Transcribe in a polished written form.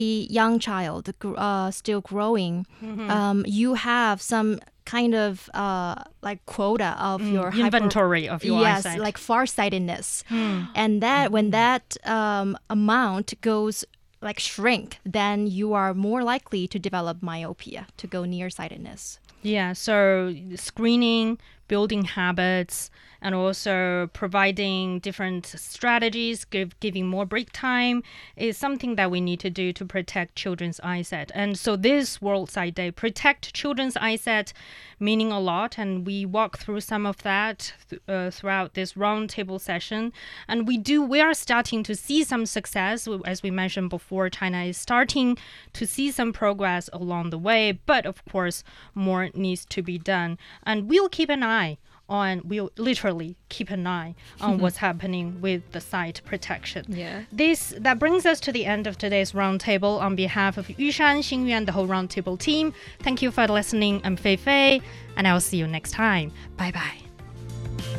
young child still growing, you have some kind of like quota of your inventory of your eyesight. Like farsightedness. And that when that amount goes like shrink, then you are more likely to develop myopia, to go nearsightedness. Yeah, so screening, building habits, and also providing different strategies, giving more break time is something that we need to do to protect children's eyesight. And so this World Sight Day, protect children's eyesight, meaning a lot. And we walk through some of that throughout this roundtable session. And we are starting to see some success. As we mentioned before, China is starting to see some progress along the way. But of course, more needs to be done. And we'll literally keep an eye on what's happening with the sight protection. Yeah. That brings us to the end of today's roundtable. On behalf of Yushan, Xingyuan, and the whole roundtable team, thank you for listening. I'm Fei Fei, and I'll see you next time. Bye bye.